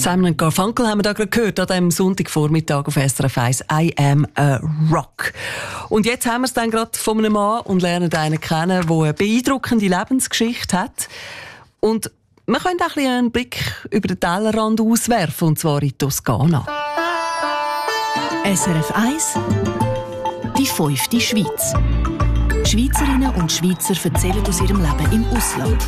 Simon & Garfunkel haben wir da gerade gehört, an diesem Sonntagvormittag auf SRF 1, «I am a Rock». Und jetzt haben wir es dann gerade von einem Mann und lernen einen kennen, der eine beeindruckende Lebensgeschichte hat. Und wir können auch ein bisschen einen Blick über den Tellerrand auswerfen, und zwar in die Toskana. SRF 1, die 5. Schweiz. Schweizerinnen und Schweizer erzählen aus ihrem Leben im Ausland.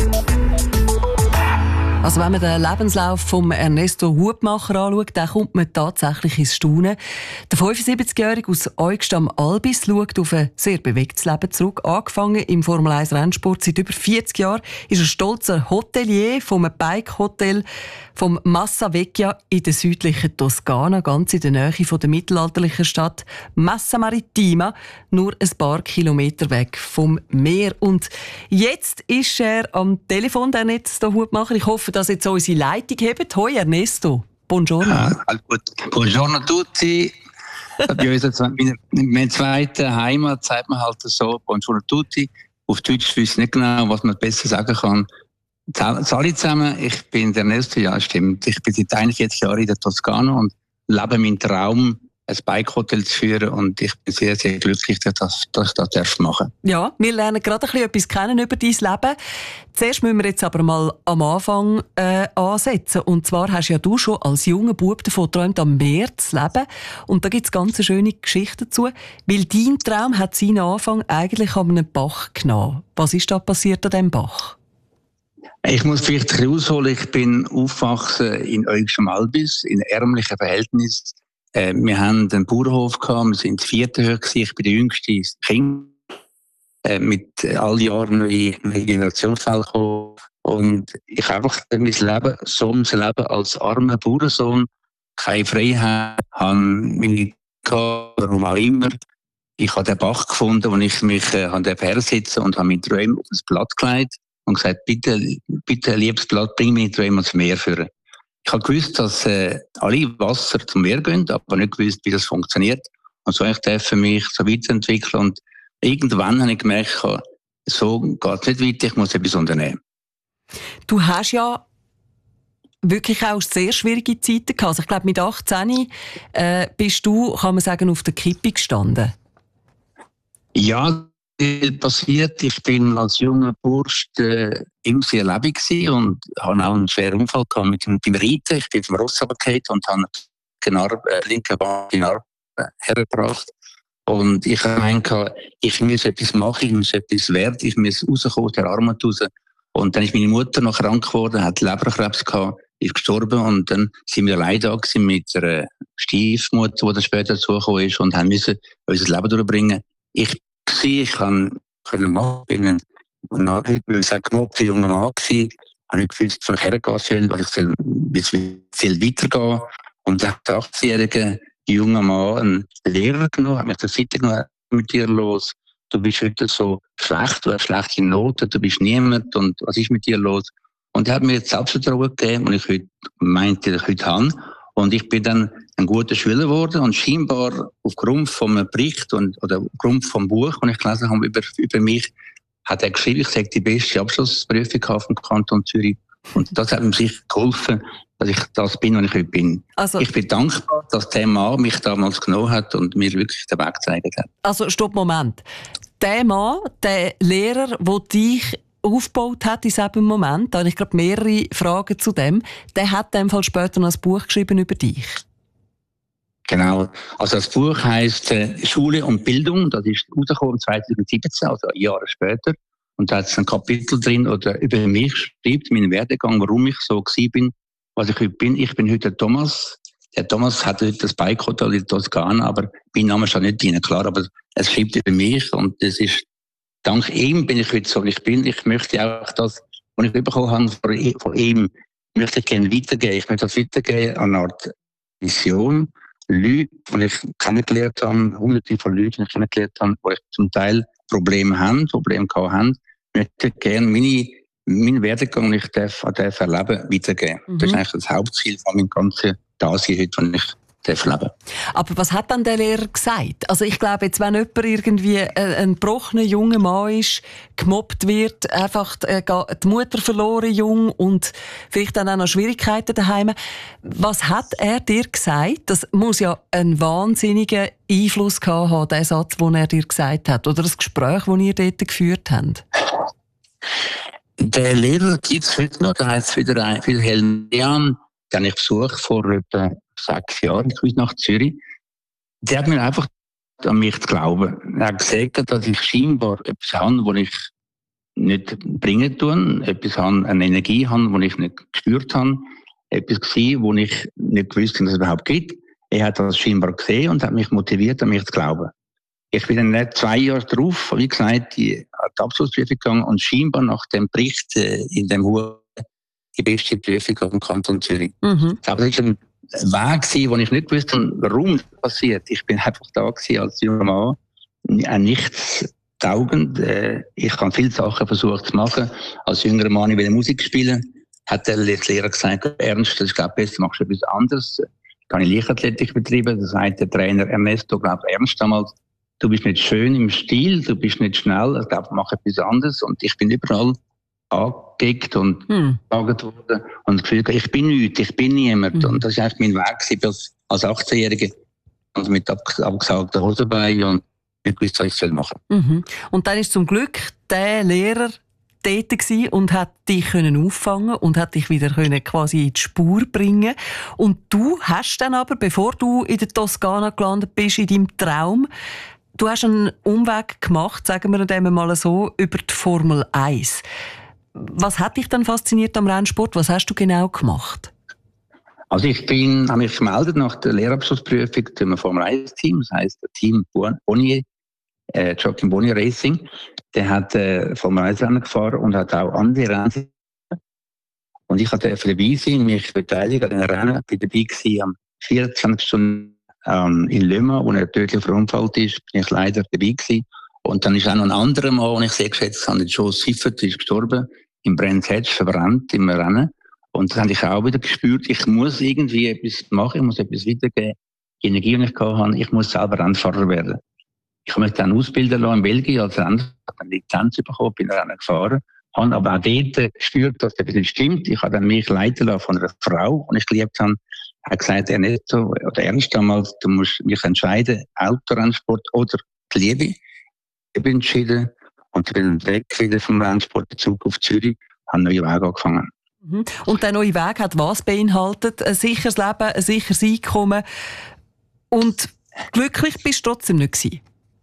Also wenn man den Lebenslauf von Ernesto Hutmacher anschaut, dann kommt man tatsächlich ins Staunen. Der 75-Jährige aus Eugst am Albis schaut auf ein sehr bewegtes Leben zurück. Angefangen im Formel-1-Rennsport seit über 40 Jahren ist er stolzer Hotelier vom Bike-Hotel vom Massa Vecchia in der südlichen Toskana, ganz in der Nähe von der mittelalterlichen Stadt Massa Marittima, nur ein paar Kilometer weg vom Meer. Und jetzt ist er am Telefon, der Ernesto Hutmacher. Ich hoffe, dass jetzt unsere Leitung hebt. Hoi Ernesto, buongiorno. Buongiorno a tutti. Bei uns in meiner zweiten Heimat sagt man halt so, buongiorno a tutti. Auf Deutsch weiß ich nicht genau, was man besser sagen kann. Alle zusammen, ich bin der Ernesto, ja stimmt. Ich bin seit 41 Jahren in der Toskana und lebe meinen Traum, ein Bike-Hotel zu führen, und ich bin sehr, sehr glücklich, dass ich das machen darf. Ja, wir lernen gerade ein bisschen etwas kennen über dein Leben. Zuerst müssen wir jetzt aber mal am Anfang ansetzen. Und zwar hast ja du schon als junger Bub davon geträumt, am Meer zu leben. Und da gibt es ganz schöne Geschichten dazu. Weil dein Traum hat seinen Anfang eigentlich an einem Bach genommen. Was ist da passiert an diesem Bach? Ich muss vielleicht ein bisschen ausholen. Ich bin aufgewachsen in Eugst am Albis, in ärmlichen Verhältnissen. Wir haben einen Bauernhof gehabt, wir sind das 4. Höhe gewesen. Ich bin der jüngste Kind. Mit all Jahren neue Generationsfälle gekommen. Und ich habe einfach mein Leben, so ein Leben als armer Bauernsohn, keine Freiheit, habe meine warum auch immer. Ich habe den Bach gefunden, wo ich mich hersitzen und habe meine Träume auf das Blatt gelegt und gesagt, bitte, liebes Blatt, bring meine Träume ans Meer führen. Ich habe gewusst, dass alle Wasser zum Meer gehen, aber nicht gewusst, wie das funktioniert. Und so habe ich mich so weiterentwickeln. Und irgendwann habe ich gemerkt, so geht es nicht weiter, ich muss etwas unternehmen. Du hast ja wirklich auch sehr schwierige Zeiten gehabt. Also ich glaube, mit 18 bist du, kann man sagen, auf der Kippe gestanden. Ja, passiert. Ich bin als junger Bursch immer sehr lebendig gewesen und habe auch einen schweren Unfall gehabt mit dem Reiten. Ich bin vom Ross runtergefallen und habe den linken Bein in Narbe hergebracht. Und ich habe gemeint, ich muss etwas machen, ich muss etwas werden, ich muss rauskommen, der Armut raus. Und dann ist meine Mutter noch krank geworden, hat Leberkrebs gehabt, ist gestorben, und dann sind wir allein da gewesen mit einer Stiefmutter, die dann später dazugekommen ist, und haben müssen unser Leben durchbringen. Ich kann machen, bin ein gemobbter junger Mann gewesen, habe nicht gewusst, wo ich hergehen soll, weil ich will weitergehen. Und der 18-jährige junger Mann, einen Lehrer genommen, hat mich zur Seite genommen, mit dir los. Du bist heute so schlecht, du hast schlechte Noten, du bist niemand, und was ist mit dir los? Und er hat mir jetzt Selbstvertrauen gegeben, und ich heute habe. Und ich bin dann ein guter Schüler geworden, und scheinbar aufgrund von einem Bericht oder aufgrund vom Buch, das ich gelesen habe über mich, hat er geschrieben, ich sage die beste Abschlussprüfung vom Kanton Zürich. Und das hat mir sicher geholfen, dass ich das bin, was ich heute bin. Also, ich bin dankbar, dass der Mann mich damals genommen hat und mir wirklich den Weg gezeigt hat. Also, stopp, Moment. Der Mann, der Lehrer, der dich aufgebaut hat in diesem Moment, da habe ich gerade mehrere Fragen zu dem, der hat in dem Fall später noch ein Buch geschrieben über dich. Genau. Also das Buch heisst Schule und Bildung. Das ist rausgekommen 2017, also Jahre später. Und da hat es ein Kapitel drin, oder über mich schreibt, meinen Werdegang, warum ich so gewesen bin, was ich heute bin. Ich bin heute der Thomas. Der Thomas hat heute das Bike-Hotel in Toskana, aber mein Name steht nicht drin, klar. Aber es schreibt über mich, und das ist, dank ihm bin ich heute so, wie ich bin. Ich möchte auch das, was ich bekommen habe von ihm, möchte ich gerne weitergeben. Ich möchte das weitergeben an eine Art Vision. Leute, die ich kennengelernt habe, hunderte von Leuten, die ich kennengelernt habe, die zum Teil Probleme haben, möchte gerne meinen Werdegang, den ich erleben, weitergeben. Das ist eigentlich das Hauptziel von meinem ganzen Dasein heute, wenn ich leben. Aber was hat dann der Lehrer gesagt? Also ich glaube, jetzt, wenn jemand irgendwie ein gebrochener junger Mann ist, gemobbt wird, einfach die Mutter verloren jung und vielleicht dann auch noch Schwierigkeiten daheim. Was hat er dir gesagt? Das muss ja einen wahnsinnigen Einfluss gehabt haben, der Satz, den er dir gesagt hat, oder das Gespräch, das ihr dort geführt habt. Der Lehrer gibt es heute noch, der heisst Wilhelm Dean, den ich besucht vor etwa 6 Jahren, ich bin nach Zürich. Der hat mir einfach an mich zu glauben. Er hat gesagt, dass ich scheinbar etwas habe, das ich nicht bringen tue, etwas habe, eine Energie habe, die ich nicht gespürt habe, etwas gesehen, wo ich nicht gewusst habe, dass es überhaupt gibt. Er hat das scheinbar gesehen und hat mich motiviert, an mich zu glauben. Ich bin dann nicht 2 Jahre drauf, wie gesagt, die Abschlussprüfung gegangen und scheinbar nach dem Bericht in dem Hut die beste Prüfung auf dem Kanton Zürich. Mhm. Aber das war ein Weg, wo ich nicht wusste, warum das passiert. Ich bin einfach da gewesen als junger Mann, nichts taugend. Ich habe viele Sachen versucht zu machen. Als jüngerer Mann, ich will Musik spielen, hat der Lehrer gesagt, Ernst, das ist glaube ich besser, machst du etwas anderes. Dann habe ich Leichtathletik betrieben, das sagt der Trainer Ernesto, glaube Ernst damals, du bist nicht schön im Stil, du bist nicht schnell, ich glaube, mach etwas anderes. Und ich bin überall angeguckt und gefragt worden und gefühlt, ich bin nichts, ich bin niemand. Und das war eigentlich mein Weg als 18-Jähriger. Und mit abgesagter Hose dabei und nicht gewusst, was ich machen soll. Mhm. Und dann ist zum Glück der Lehrer dort gewesen und hat dich auffangen und hat dich wieder quasi in die Spur bringen. Und du hast dann aber, bevor du in der Toskana gelandet bist, in deinem Traum, du hast einen Umweg gemacht, sagen wir dem mal so, über die Formel 1. Was hat dich dann fasziniert am Rennsport? Was hast du genau gemacht? Also ich habe mich gemeldet nach der Lehrabschlussprüfung zu einem Formel 1-Team, das heisst Team Bonnier, Joachim Bonnier Racing. Der hat Formel 1-Rennen gefahren und hat auch andere Rennen. Und ich durfte dabei sein, mich beteiligen an den Rennen. Ich war dabei gewesen, am 24 Stunden in Le Mans, wo er tödlich verunfallt ist, bin ich leider dabei gewesen. Und dann ist auch noch ein anderer Mann, den ich sehr geschätzt habe, Joe Siffert, ist gestorben, im Brands Hatch, verbrannt im Rennen. Und das habe ich auch wieder gespürt, ich muss irgendwie etwas machen, ich muss etwas weitergeben. Die Energie, die ich hatte, ich muss selber Rennfahrer werden. Ich habe mich dann ausbilden lassen in Belgien als Rennfahrer, habe eine Lizenz bekommen, bin Rennen gefahren, habe aber auch dort gespürt, dass das nicht stimmt. Ich habe dann mich leiten lassen von einer Frau, die ich geliebt habe. Er hat gesagt, Ernesto, oder Ernst damals, du musst mich entscheiden, Autorennsport oder die Liebe. Ich bin entschieden und ich bin weg wieder vom Rennsport, Zug auf Zürich, habe einen neuen Weg angefangen. Und der neue Weg hat was beinhaltet? Ein sicheres Leben, ein sicheres Einkommen. Und glücklich bist du trotzdem nicht gewesen?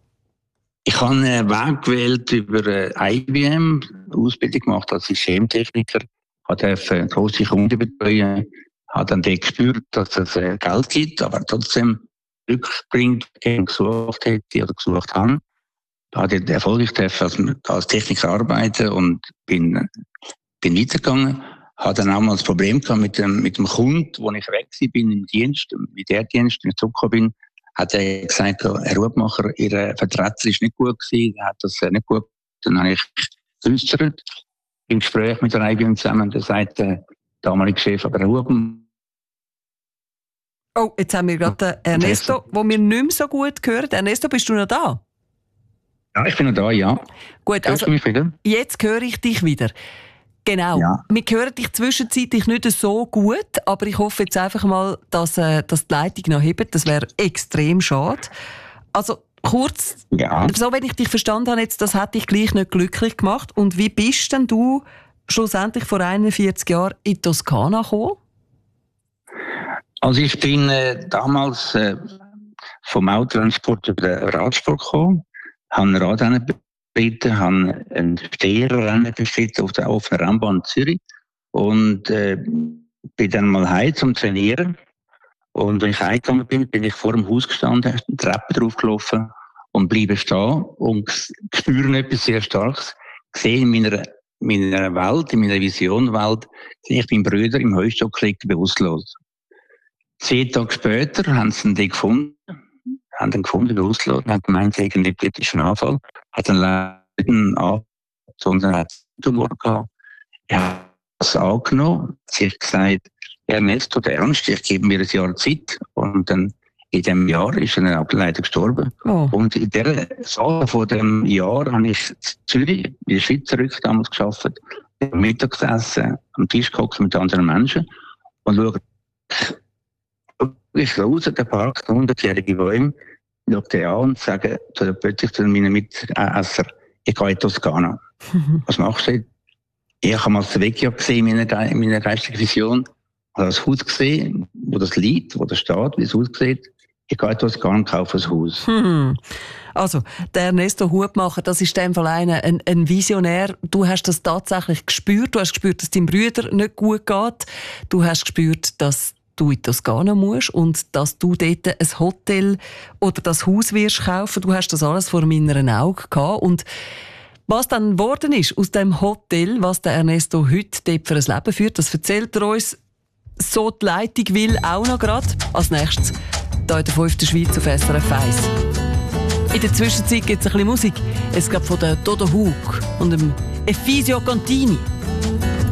Ich habe einen Weg gewählt über IBM, Ausbildung gemacht als Systemtechniker, durfte grosse Kunden betreuen, habe dann gespürt, dass es Geld gibt, aber trotzdem Glück bringt, gesucht hätte oder gesucht habe. Da hatte ich erfolgreich als Techniker arbeiten und bin weitergegangen. Hatte dann auch mal das Problem gehabt mit dem Kunden, wo ich weg bin im Dienst, mit der Dienst, wenn ich zurückgekommen bin, hat er gesagt, Herr Hubmacher, Ihr Vertreter ist nicht gut gewesen, er hat das nicht gut gemacht. Dann habe ich geäussert, im Gespräch mit der IBM zusammen, da sagt der damalige Chef, aber Herr Hubmacher. Oh, jetzt haben wir gerade Ernesto, wo wir nicht mehr so gut hören. Ernesto, bist du noch da? Ja, ich bin noch da, ja. Gut, also, mich wieder? Jetzt höre ich dich wieder. Genau. Ja. Wir hören dich zwischenzeitlich nicht so gut, aber ich hoffe jetzt einfach mal, dass die Leitung noch hebt. Das wäre extrem schade. Also kurz, so wenn ich dich verstanden habe, jetzt, das hat dich gleich nicht glücklich gemacht. Und wie bist denn du schlussendlich vor 41 Jahren in die Toskana gekommen? Also ich bin damals vom Autotransport über den Radsport gekommen, habe ein Radrennen bestritten, habe ein Steherrennen bestritten auf der offenen Rennbahn in Zürich und bin dann mal heim zum Trainieren. Und wenn ich heimgekommen bin, bin ich vor dem Haus gestanden, die Treppe draufgelaufen und bleibe stehen und spüre etwas sehr Starkes. Ich sehe in meiner Welt, in meiner Visionwelt, sehe ich meinen Bruder im Heustock liegen, bewusstlos. 10 Tage später haben sie ihn gefunden, bewusstlos, und haben gemeint, es sei ein epileptischer Anfall. Hat einen leichten Anfall, sondern hat einen Tumor gehabt. Er hat das angenommen, sich gesagt, Ernesto, der Ernst, ich gebe mir ein Jahr Zeit Und dann in diesem Jahr ist er auch leider gestorben. Oh. Und in dieser Phase von dem Jahr habe ich in Zürich, in der Schweiz zurück damals gearbeitet, Mittag gesessen, am Tisch gehockt mit anderen Menschen und schaue ich raus, der Park, 100-jährige Bäume, schaue den an und sage plötzlich zu meinen Mitesser, ich gehe in Toskana. Was machst du? Ich habe mal das Vecchio gesehen in meiner geistigen Vision, habe das Haus gesehen, wo das liegt, wo das steht, wie es aussieht. Ich gehe in Toskana und kaufe ein Haus. Also, der Ernesto Hubmacher, das ist in dem Fall ein Visionär. Du hast das tatsächlich gespürt. Du hast gespürt, dass deinem Bruder nicht gut geht. Du hast gespürt, dass du in Toskana musst und dass du dort ein Hotel oder das Haus wirst kaufen. Du hast das alles vor meinen Augen gehabt. Und was dann geworden ist aus dem Hotel, was der Ernesto heute dort für ein Leben führt, das erzählt er uns. So die Leitung will auch noch gerade. Als nächstes hier in der 5. Schweiz auf SRF 1. In der Zwischenzeit gibt es ein bisschen Musik. Es gab von der Dodo Hug und dem Efisio Contini.